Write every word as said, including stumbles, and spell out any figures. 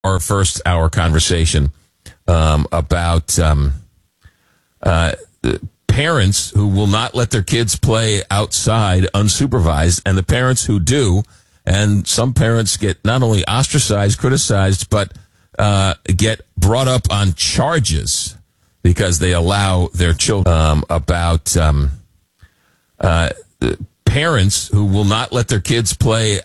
our first hour conversation um, about um, uh, parents who will not let their kids play outside unsupervised, and the parents who do. And some parents get not only ostracized, criticized, but uh, get brought up on charges because they allow their children um, about um, uh, parents who will not let their kids play